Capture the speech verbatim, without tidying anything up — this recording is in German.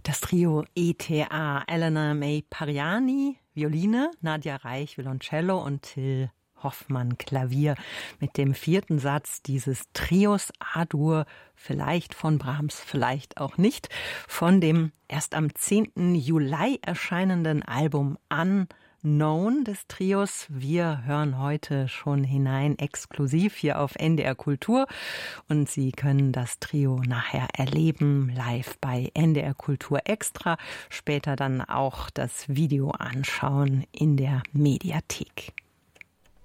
Das Trio E T A, Eleanor May Pariani, Violine, Nadja Reich, Violoncello und Till Hoffmann, Klavier, mit dem vierten Satz dieses Trios A-Dur, vielleicht von Brahms, vielleicht auch nicht, von dem erst am zehnten Juli erscheinenden Album Unknown des Trios. Wir hören heute schon hinein, exklusiv hier auf N D R Kultur, und Sie können das Trio nachher erleben, live bei N D R Kultur Extra, später dann auch das Video anschauen in der Mediathek.